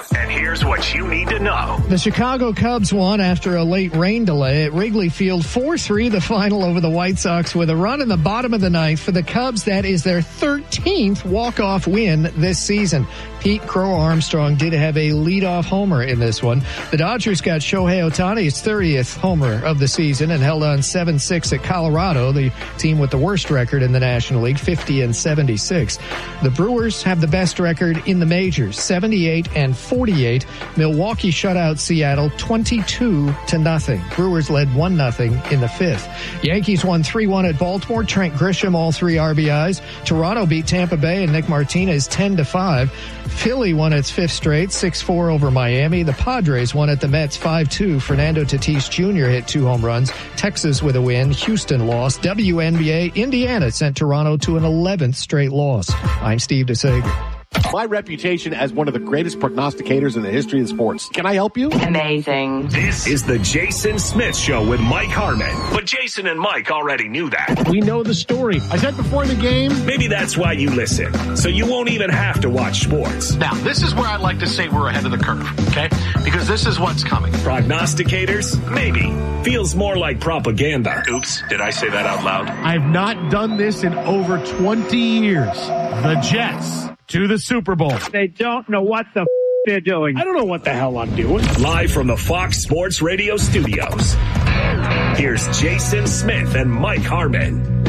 And here's what you need to know. The Chicago Cubs won after a late rain delay at Wrigley Field. 4-3 the final over the White Sox with a run in the bottom of the ninth. For the Cubs, that is their 13th walk-off win this season. Pete Crow Armstrong did have a leadoff homer in this one. The Dodgers got Shohei Ohtani's 30th homer of the season and held on 7-6 at Colorado, the team with the worst record in the National League, 50-76. The Brewers have the best record in the majors, 78-48. Milwaukee shut out Seattle 22-0. Brewers led 1-0 in the fifth. Yankees won 3-1 at Baltimore. Trent Grisham, all 3 RBIs. Toronto beat Tampa Bay and Nick Martinez 10-5. Philly won its 5th straight, 6-4 over Miami. The Padres won at the Mets 5-2. Fernando Tatis Jr. hit 2 home runs. Texas with a win. Houston lost. WNBA, Indiana sent Toronto to an 11th straight loss. I'm Steve DeSager. My reputation as one of the greatest prognosticators in the history of sports. Can I help you? Amazing. This is the Jason Smith Show with Mike Harmon. But Jason and Mike already knew that. We know the story. I said before the game. Maybe that's why you listen, so you won't even have to watch sports. Now, this is where I like to say we're ahead of the curve, okay? Because this is what's coming. Prognosticators? Maybe. Feels more like propaganda. Oops, did I say that out loud? I've not done this in over 20 years. The Jets to the Super Bowl. They don't know what the they're doing. I don't know what the hell I'm doing. Live from the Fox Sports Radio studios. Here's Jason Smith and Mike Harmon.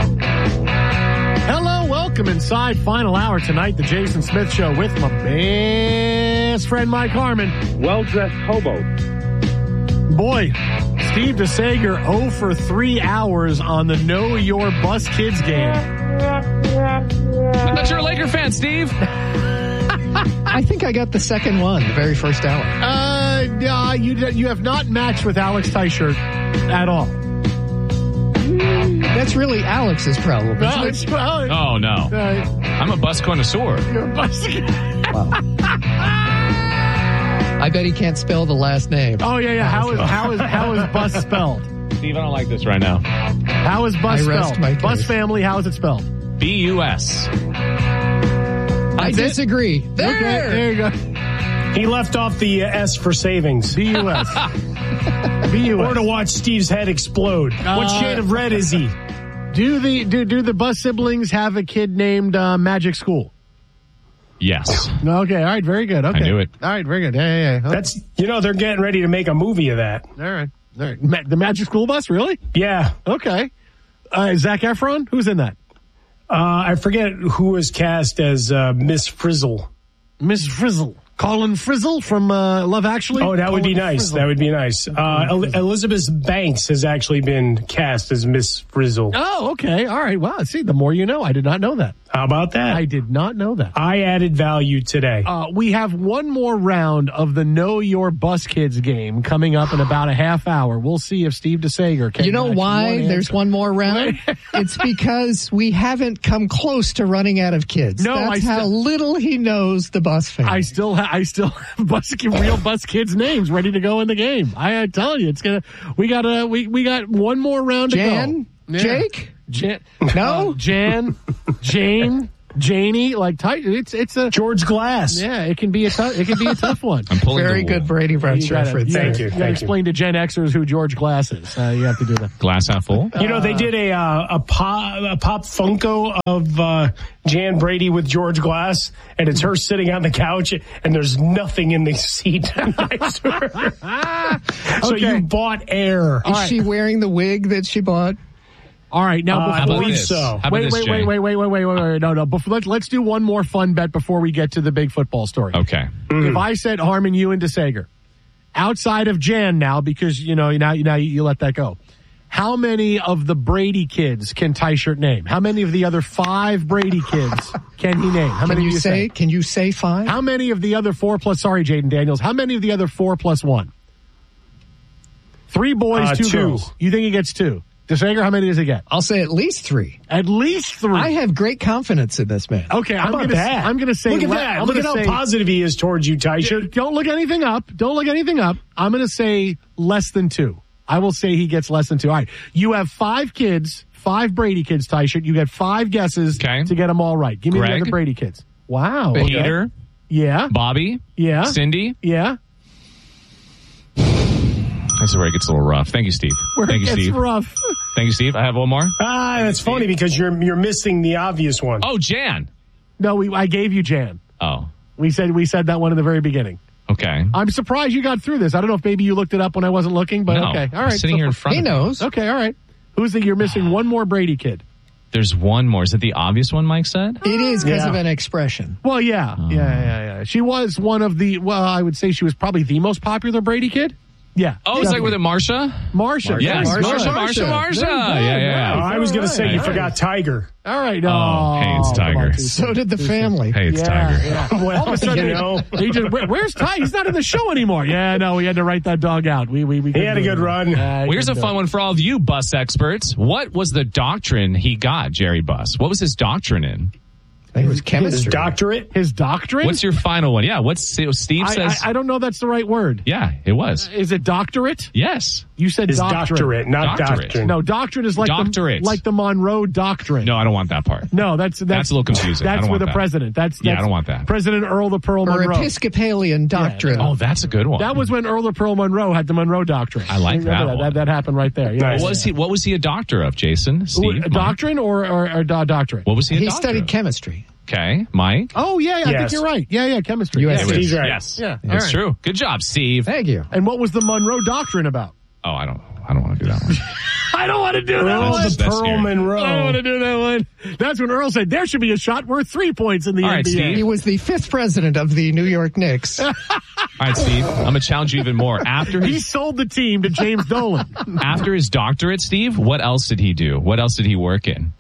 Hello, welcome inside final hour tonight, the Jason Smith Show with my best friend Mike Harmon. Well-dressed hobo. Boy, Steve DeSager 0 for 3 hours on the Know Your Bus Kids game. I thought you're a Laker fan, Steve. I think I got the second one, the very first hour. You have not matched with Alex Teichert at all. That's really Alex's problem. No, it's, Oh, no. I'm a bus connoisseur. You're a bus. I bet he can't spell the last name. Oh, yeah. How is bus spelled? Steve, I don't like this right now. How is bus spelled? Bus family, how is it spelled? B-U-S. I disagree. There you go. He left off the S for savings. B-U-S. B-U-S. Or to watch Steve's head explode. What shade of red is he? Do the bus siblings have a kid named Magic School? Yes. Okay, all right, very good. Okay. I knew it. All right, very good. Yeah. That's, they're getting ready to make a movie of that. All right. The Magic School Bus, really? Yeah. Okay. Zac Efron? Who's in that? I forget who was cast as Miss Frizzle. Miss Frizzle. Colin Frizzle from Love Actually? Oh, that would be nice. Frizzle. That would be nice. Elizabeth Banks has actually been cast as Miss Frizzle. Oh, okay. All right. Wow. See, the more you know. I did not know that. How about that? I did not know that. I added value today. We have one more round of the Know Your Bus Kids game coming up in about a half hour. We'll see if Steve DeSager can. You know why there's one more round? It's because we haven't come close to running out of kids. No, that's how little he knows the bus family. I still have real bus kids names ready to go in the game. I tell you, it's gonna. We got one more round to go. Jake? No, Jan, Jane, Janie. Like it's a George Glass. Yeah, it can be a tough one. I'm pulling Very good Brady Bunch reference. Thank you. You gotta explain to Gen Xers who George Glass is. You have to do that. Glass half full. They did a pop Funko of Jan Brady with George Glass, and it's her sitting on the couch, and there's nothing in the seat next to her. So you bought air. Is she wearing the wig that she bought? All right, now I believe so. Wait. No. Let's do one more fun bet before we get to the big football story. Okay. If I said Harmon, you and DeSager, outside of Jan now, because now you let that go. How many of the Brady kids can Teichert name? How many of the other 5 Brady kids can he name? How many say? Can you say 5? How many of the other 4 plus? Sorry, Jaden Daniels. How many of the other 4 plus 1? 3 boys, 2 girls. You think he gets 2? DeSager, how many does he get? I'll say at least 3. At least 3. I have great confidence in this man. Okay, I'm going to say. Look at that. Look at how positive he is towards you, Teichert. Don't look anything up. I'm going to say less than 2. I will say he gets less than 2. All right. You have 5 kids, 5 Brady kids, Teichert. You get 5 guesses to get them all right. Give me the other Brady kids. Wow. Peter. Yeah. Bobby? Yeah. Cindy? Yeah. This is where it gets a little rough. Thank you, Steve. Thank you, It's Steve. rough. Thank you, Steve. I have one more. That's funny because you're missing the obvious one. Oh, Jan. No, I gave you Jan. Oh, We said that one in the very beginning. okay. I'm surprised you got through this. I don't know if maybe you looked it up when I wasn't looking, but No, okay. All I'm right. sitting here in front He of me. knows. Okay, all right. You're missing one more Brady kid. There's one more. Is it the obvious one Mike said? It is because Yeah. of an expression. Well, yeah. Yeah. She was one of I would say she was probably the most popular Brady kid. Yeah. Oh, it's like with it Marsha? Marsha. Yes, Marsha. Marsha. Very good. Yeah. I was going to say you Right. forgot Tiger. All right. Oh, hey, it's come on, Tiger. too So soon. did the family. Hey, it's Tiger. Yeah. Well, All of a sudden, you know. where's Ty? He's not in the show anymore. Yeah, no, we had to write that dog out. We He had a good run. Well, here's a fun one for all of you bus experts. What was the doctrine he got, Jerry Buss? What was his doctrine in? I think it was His chemistry. doctorate. His doctorate? What's your final one? Yeah, what's Steve says? I don't know that's the right word. Yeah, it was. Is it doctorate? Yes. You said His doctorate. not Doctorate. doctrine. No, doctrine is like Doctorate. like the Monroe Doctrine. No, I don't want that part. No, that's a little confusing. I That's don't for want the that. president. That's Yeah, I don't want that. President Earl the Pearl Or Monroe. Episcopalian doctrine. Oh, that's a good one. That was when Earl the Pearl Monroe had the Monroe Doctrine. I like Remember that one. That happened right there. Yeah. Nice. What was he a doctor of, Jason? Steve? A doctrine or doctorate? What was he a He doctor studied of? chemistry. Okay, Mike? Oh, yeah, I think Yes. you're right. Yeah, chemistry. USC. Yeah. Steve's right. Yes. Yeah, That's all right. true. Good job, Steve. Thank you. And what was the Monroe Doctrine about? Oh, I don't want to do that one. I don't want to do that Earl one. the That's Pearl scary. Monroe. I don't want to do that one. That's when Earl said there should be a shot worth 3 points in the All NBA. right, Steve. He was the 5th president of the New York Knicks. All right, Steve. I'm going to challenge you even more. He sold the team to James Dolan. After his doctorate, Steve, what else did he do? What else did he work in?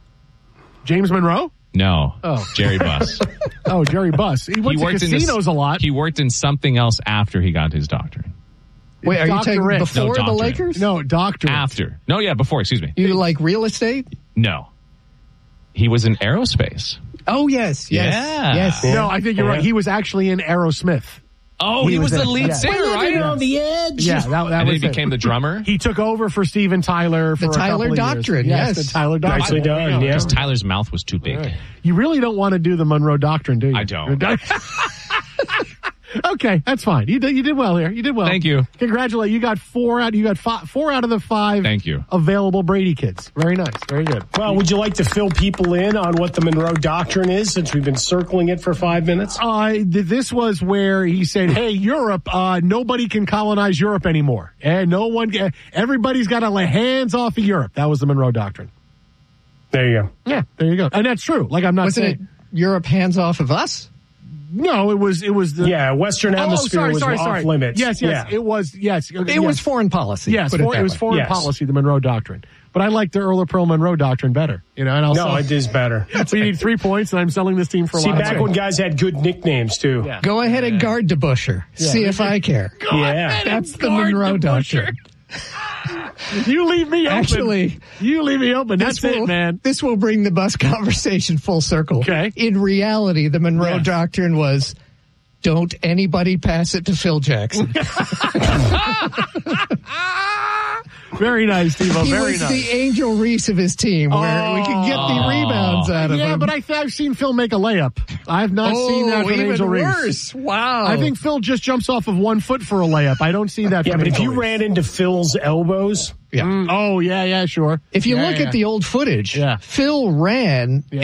James Monroe? No. Oh. Jerry Buss. Oh, Jerry Buss. He went to casinos a lot. He worked in something else after he got his doctorate. Wait, are you taking Doctorate. before No, the doctorate. Lakers? No, doctorate. After. No, yeah, before, excuse me. You like real estate? No. He was in aerospace. Oh, yes. Yeah. Yes. No, I think you're right. He was actually in Aerosmith. Oh, he was the lead yeah. singer, right? on the edge. Yeah, that And then was he it. became the drummer. He took over for Steven Tyler for The a couple Tyler of Doctrine, years. yes. The Tyler Doctrine. Nicely done, yeah. Because Tyler's mouth was too big. You really don't want to do the Monroe Doctrine, do you? I don't. Okay, that's fine. You did well here. You did well. Thank you. Congratulate. You got four out of the 5. Thank you. Available Brady kids. Very nice. Very good. Well, would you like to fill people in on what the Monroe Doctrine is since we've been circling it for 5 minutes? This was where he said, "Hey, Europe, nobody can colonize Europe anymore, and everybody's got to lay hands off of Europe." That was the Monroe Doctrine. There you go. Yeah, there you go, and that's true. Like I'm not Wasn't saying it Europe hands off of us? no. It was the Yeah, Western Hemisphere was off limits. Yes, Yeah. it was. Yes, It was foreign policy. Yes, put it that it was way. foreign Yes. policy, the Monroe Doctrine. But I like the Earl of Pearl Monroe Doctrine better. And No, it is better. we need 3 points, and I'm selling this team for a See, lot. back when guys had good nicknames, too. Yeah. Go ahead and guard DeBuscher. See if I care. Yeah. That's the Monroe Doctrine. You leave me open. Actually, you leave me open. That's it, man. This will bring the bus conversation full circle. Okay. In reality, the Monroe Yes. Doctrine was, don't anybody pass it to Phil Jackson. Very nice, Steve. He Very was nice. the Angel Reese of his team, where we could get the rebounds out of him. Yeah, but I've seen Phil make a layup. I've not seen that from even Angel Reese. worse. Wow. I think Phil just jumps off of 1 foot for a layup. I don't see that Yeah, from but if Angel you Reese. ran into Phil's elbows, Yeah. Oh, yeah, sure. If you Yeah, look yeah. at the old footage, Yeah. Phil ran